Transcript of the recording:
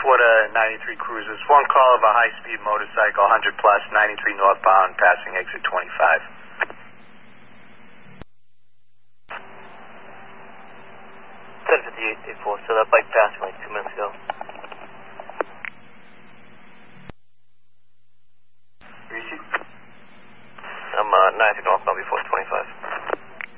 to 93 cruisers. One call of a high-speed motorcycle, 100 plus, 93 northbound, passing exit 25. 1058-84, so that bike passed me like 2 minutes ago. Greasy? I'm 93 northbound before 25.